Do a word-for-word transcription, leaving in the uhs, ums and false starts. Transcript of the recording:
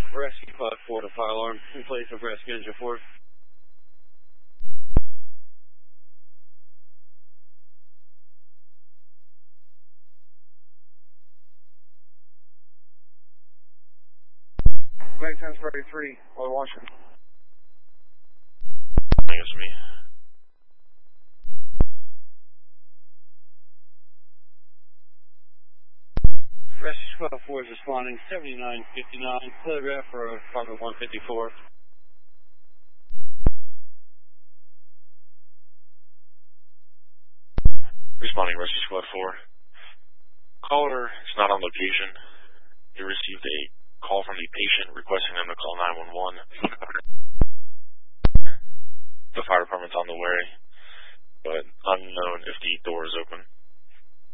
Rescue Squad four to fire alarm in place of rescue engine four. Flight Transfer three, All Washington. Thanks, me. Rescue Squad four is responding seventy-nine fifty-nine, telegraph for apartment one fifty-four. Responding Rescue Squad four. Caller is not on location. You received a call from the patient requesting them to call nine one one. The fire department's on the way, but unknown if the door is open.